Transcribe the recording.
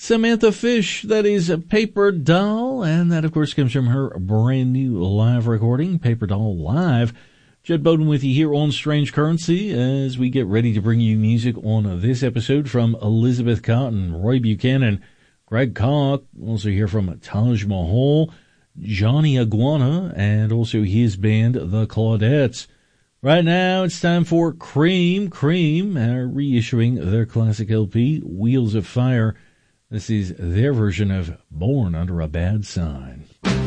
Samantha Fish, that is a Paper Doll, and that of course comes from her brand new live recording, Paper Doll Live. Jed Bowden with you here on Strange Currency as we get ready to bring you music on this episode from Elizabeth Cotten, Roy Buchanan, Greg Koch, also hear from Taj Mahal, Johnny Iguana, and also his band, the Claudettes. Right now, it's time for Cream, reissuing their classic LP, Wheels of Fire. This is their version of Born Under a Bad Sign.